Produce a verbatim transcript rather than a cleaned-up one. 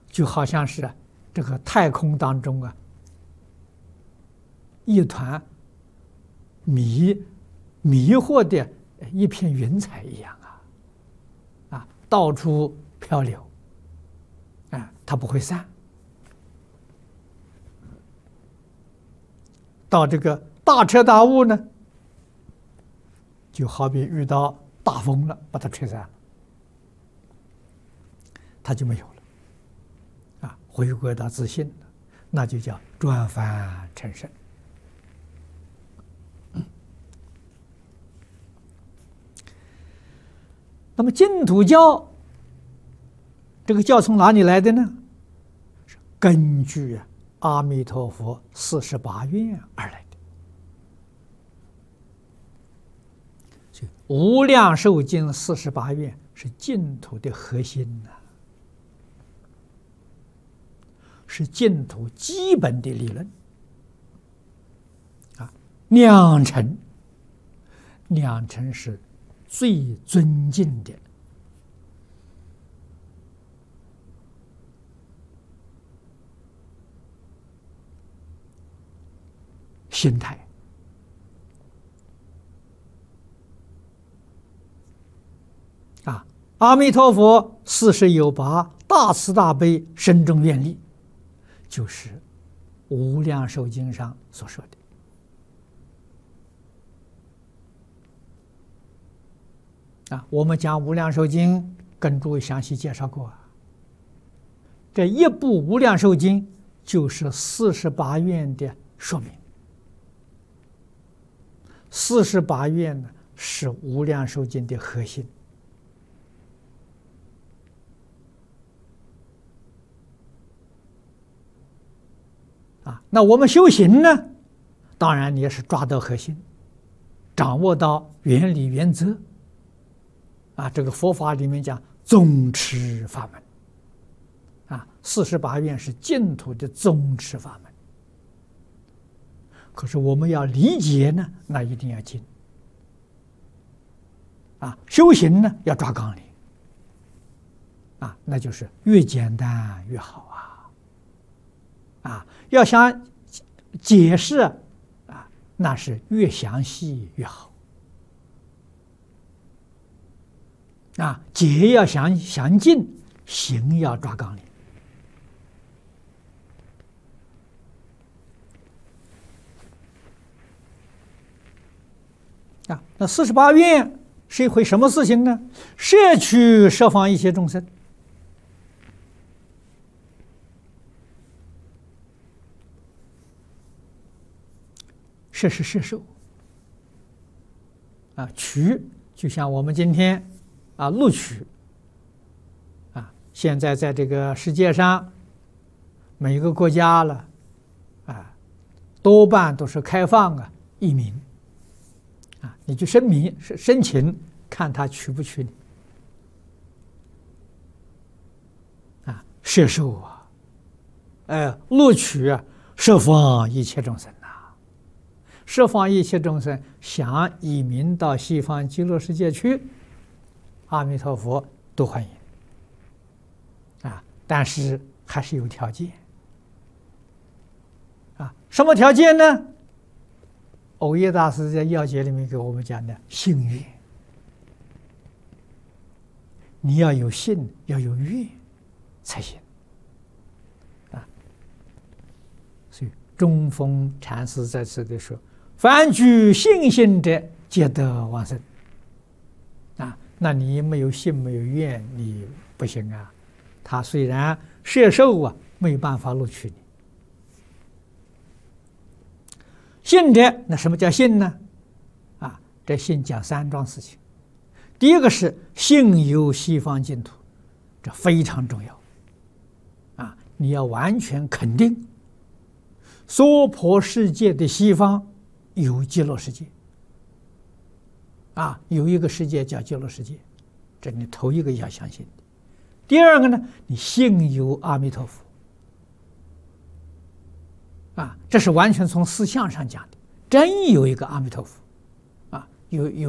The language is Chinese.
就好像是啊这个太空当中啊一团迷迷惑的一片云彩一样啊，啊，到处漂流，啊，它不会散。到这个大彻大悟呢，就好比遇到大风了，把它吹散了，它就没有了，啊，回归到自信了，那就叫转凡成圣。那么净土教这个教从哪里来的呢？是根据阿弥陀佛四十八愿而来的。所以无量寿经四十八愿是净土的核心呐、啊，是净土基本的理论啊。两乘，两乘是最尊敬的心态啊！阿弥陀佛四十有八，大慈大悲，深重愿力，就是《无量寿经》上所说的。啊，我们讲《无量寿经》，跟诸位详细介绍过啊。这一部《无量寿经》就是四十八愿的说明。四十八愿呢，是《无量寿经》的核心。啊，那我们修行呢，当然你也是抓到核心，掌握到原理原则。啊，这个佛法里面讲宗持法门，啊，四十八愿是净土的宗持法门。可是我们要理解呢，那一定要精。啊，修行呢要抓纲领。啊，那就是越简单越好啊。啊，要想解释啊，那是越详细越好。啊，解要详详尽，行要抓纲领。啊，那四十八愿是一回什么事情呢？摄取十方一切众生。摄是摄受。啊，取就像我们今天。啊，录取啊！现在在这个世界上，每一个国家了，啊，多半都是开放啊移民，啊，你去申明申申请，看他取不取你，啊，摄受啊，哎，录取啊，十方一切众生呐、啊，十方一切众生想移民到西方极乐世界去。阿弥陀佛都欢迎啊，但是还是有条件啊。什么条件呢？藕益大师在要解里面给我们讲的信愿，你要有信，要有愿才行啊。所以中峰禅师在此地说：“凡具信心者，皆得往生。”啊。那你没有信没有愿，你不行啊。他虽然摄受啊，没有办法录取你。信者，那什么叫信呢？啊，这信讲三桩事情。第一个是信有西方净土，这非常重要。啊，你要完全肯定，娑婆世界的西方有极乐世界。啊，有一个世界叫极乐世界，这你头一个要相信的。第二个呢，你信有阿弥陀佛。啊，这是完全从思想上讲的，真有一个阿弥陀佛。啊，有有。